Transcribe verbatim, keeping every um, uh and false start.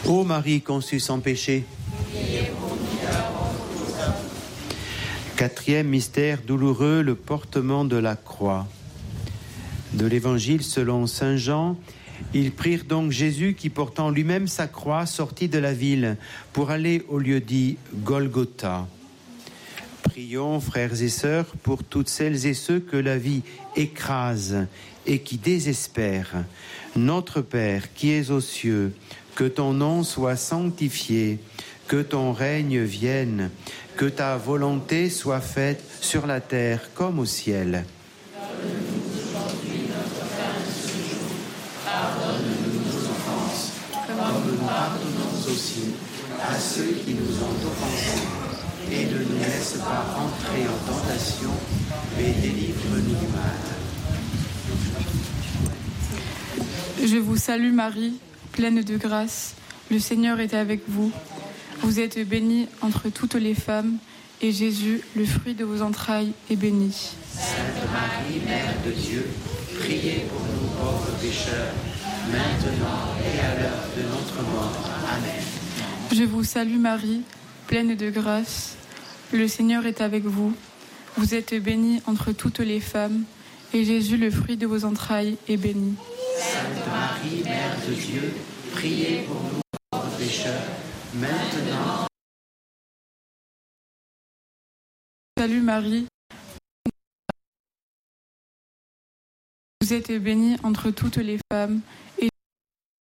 Ô Marie conçue sans péché. Quatrième mystère douloureux, le portement de la croix. De l'Évangile selon saint Jean, ils prirent donc Jésus qui, portant lui-même sa croix, sortit de la ville pour aller au lieu dit Golgotha. Prions, frères et sœurs, pour toutes celles et ceux que la vie écrase et qui désespèrent. Notre Père qui es aux cieux, que ton nom soit sanctifié, que ton règne vienne, que ta volonté soit faite sur la terre comme au ciel. Donne-nous aujourd'hui notre pain de ce jour. Pardonne-nous nos offenses, comme nous pardonnons aussi à ceux qui nous ont offensés. Et ne nous laisse pas entrer en tentation, mais délivre-nous du mal. Je vous salue Marie, pleine de grâce, le Seigneur est avec vous. Vous êtes bénie entre toutes les femmes, et Jésus, le fruit de vos entrailles, est béni. Sainte Marie, Mère de Dieu, priez pour nous pauvres pécheurs, maintenant et à l'heure de notre mort. Amen. Je vous salue Marie, pleine de grâce, le Seigneur est avec vous. Vous êtes bénie entre toutes les femmes, et Jésus, le fruit de vos entrailles, est béni. Sainte Marie, Mère de Dieu, priez pour nous pauvres pécheurs, maintenant. Salut Marie, vous êtes bénie entre toutes les femmes,